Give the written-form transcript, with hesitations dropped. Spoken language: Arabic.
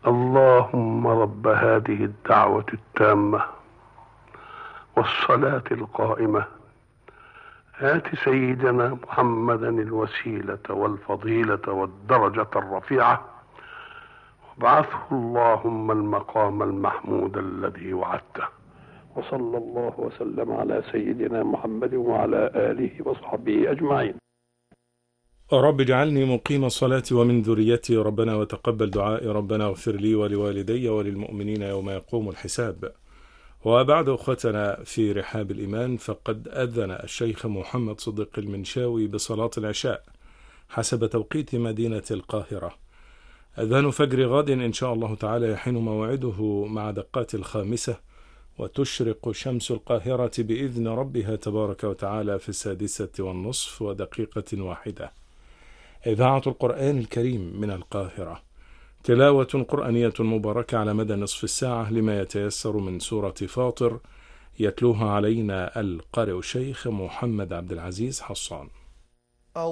اللهم رب هذه الدعوة التامة والصلاة القائمة، آت سيدنا محمدا الوسيلة والفضيلة والدرجة الرفيعة، وابعثه اللهم المقام المحمود الذي وعدته. وصلى الله وسلم على سيدنا محمد وعلى آله وصحبه أجمعين. رب اجعلني مقيم الصلاة ومن ذريتي ربنا وتقبل دعائي ربنا اغفر لي ولوالدي وللمؤمنين يوم يقوم الحساب. وبعد أخوتنا في رحاب الإيمان، فقد أذن الشيخ محمد صديق المنشاوي بصلاة العشاء حسب توقيت مدينة القاهرة. أذان فجر غد إن شاء الله تعالى يحين موعده مع دقات 5، وتشرق شمس القاهرة بإذن ربها تبارك وتعالى في 6:30 إذاعة القرآن الكريم من القاهرة، تلاوة قرآنية مباركة على مدى نصف الساعة لما يتيسر من سورة فاطر، يتلوها علينا القارئ الشيخ محمد عبد العزيز حصان.